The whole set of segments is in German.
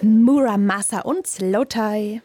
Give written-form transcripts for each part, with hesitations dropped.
Muramasa und Slowthai.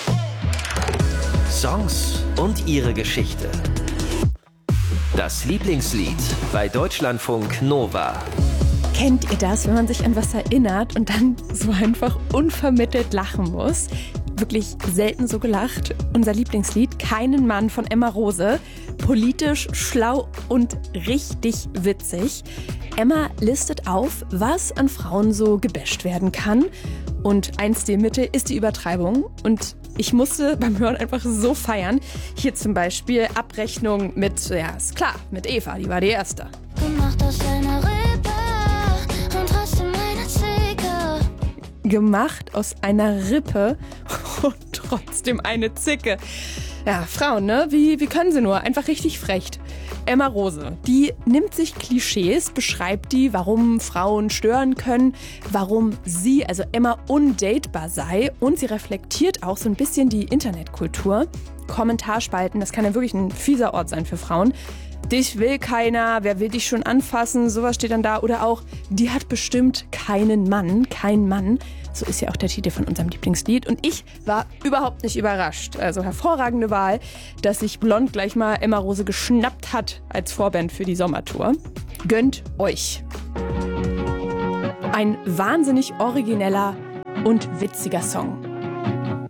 Songs und ihre Geschichte. Das Lieblingslied bei Deutschlandfunk Nova. Kennt ihr das, wenn man sich an was erinnert und dann so einfach unvermittelt lachen muss? Wirklich selten so gelacht. Unser Lieblingslied, Keinen Mann von Emma Rose. Politisch, schlau und richtig witzig. Emma listet auf, was an Frauen so gebasht werden kann. Und eins der Mitte ist die Übertreibung. Und ich musste beim Hören einfach so feiern. Hier zum Beispiel Abrechnung mit, ja ist klar, mit Eva, die war die Erste. Gemacht aus einer Rippe und trotzdem eine Zicke. Gemacht aus einer Rippe und trotzdem eine Zicke. Ja, Frauen, ne? Wie können sie nur? Einfach richtig frech. Emma Rose, die nimmt sich Klischees, beschreibt die, warum Frauen stören können, warum sie, also Emma, undatebar sei und sie reflektiert auch so ein bisschen die Internetkultur. Kommentarspalten, das kann ja wirklich ein fieser Ort sein für Frauen. Dich will keiner, wer will dich schon anfassen, sowas steht dann da. Oder auch, die hat bestimmt keinen Mann, kein Mann. So ist ja auch der Titel von unserem Lieblingslied. Und ich war überhaupt nicht überrascht. Also hervorragende Wahl, dass sich Blond gleich mal Emma Rose geschnappt hat als Vorband für die Sommertour. Gönnt euch. Ein wahnsinnig origineller und witziger Song.